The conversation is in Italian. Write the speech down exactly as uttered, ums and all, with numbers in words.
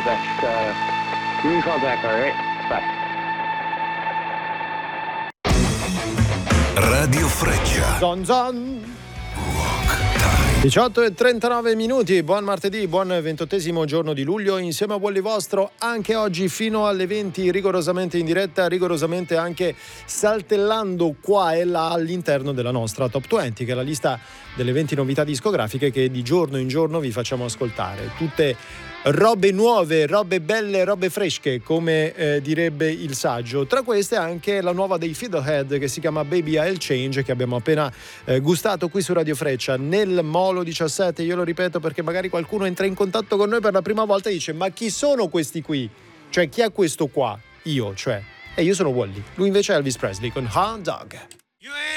best. Uh, give me a call back, all right? Bye. Radio Freccia. Zon zon. diciotto e trentanove minuti, buon martedì, buon ventottesimo giorno di luglio, insieme a Wally Vostro anche oggi fino alle venti, rigorosamente in diretta, rigorosamente anche saltellando qua e là all'interno della nostra Top venti, che è la lista delle venti novità discografiche che di giorno in giorno vi facciamo ascoltare. Tutte robe nuove, robe belle, robe fresche, come eh, direbbe il saggio. Tra queste anche la nuova dei Fiddlehead, che si chiama Baby I'll Change, che abbiamo appena eh, gustato qui su Radio Freccia nel Molo diciassette. Io lo ripeto perché magari qualcuno entra in contatto con noi per la prima volta e dice: ma chi sono questi qui? Cioè, chi è questo qua? Io, cioè. E io sono Wally. Lui invece è Elvis Presley con Hound Dog.